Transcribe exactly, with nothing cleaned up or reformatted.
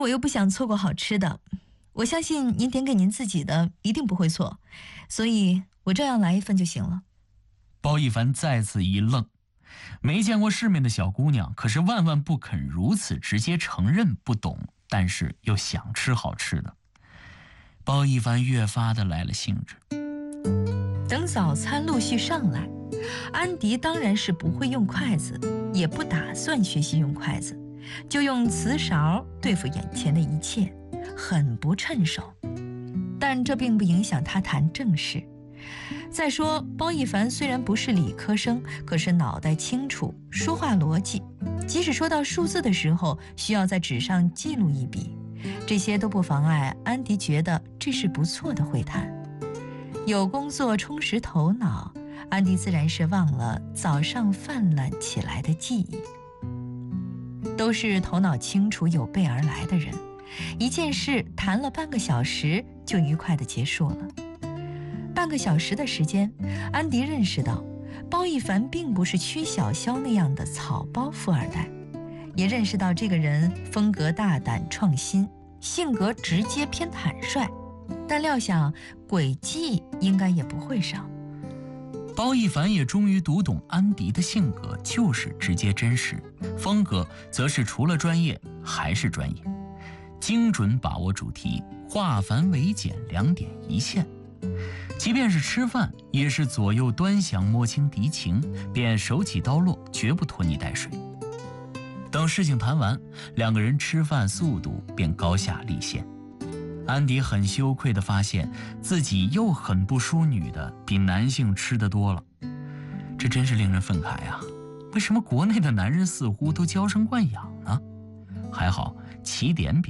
我又不想错过好吃的，我相信您点给您自己的一定不会错，所以我照样来一份就行了。 包一凡再次一愣，没见过世面的小姑娘可是万万不肯如此直接承认不懂，但是又想吃好吃的。包一凡越发的来了兴致。 等早餐陆续上来，安迪当然是不会用筷子，也不打算学习用筷子，就用瓷勺对付眼前的一切，很不趁手。但这并不影响他谈正事。再说，包一凡虽然不是理科生，可是脑袋清楚，说话逻辑，即使说到数字的时候，需要在纸上记录一笔，这些都不妨碍安迪觉得这是不错的会谈。有工作充实头脑，安迪自然是忘了早上泛滥起来的记忆。都是头脑清楚有备而来的人，一件事谈了半个小时就愉快地结束了。半个小时的时间，安迪认识到包一凡并不是曲小潇那样的草包富二代，也认识到这个人风格大胆创新，性格直接偏坦率，但料想诡计应该也不会少。 包一凡也终于读懂安迪的性格就是直接真实，风格则是除了专业还是专业，精准把握主题，化繁为简，两点一线。即便是吃饭，也是左右端详，摸清敌情，便手起刀落，绝不拖泥带水。等事情谈完，两个人吃饭速度便高下立现。安迪很羞愧地发现自己又很不淑女的比男性吃得多了，这真是令人愤慨啊！为什么国内的男人似乎都娇生惯养呢？还好起点比